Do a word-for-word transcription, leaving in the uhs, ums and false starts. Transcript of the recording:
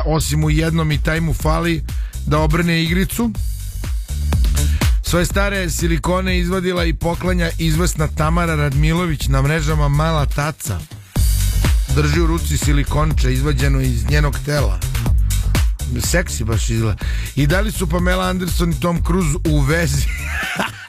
osim u jednom i taj mu fali da obrne igricu. Svoje stare silikone izvadila i poklanja izvesna Tamara Radmilović na mrežama Mala taca. Drži u ruci silikonče izvađeno iz njenog tela. Seksi baš izgleda. I da li su Pamela Anderson i Tom Cruise u vezi?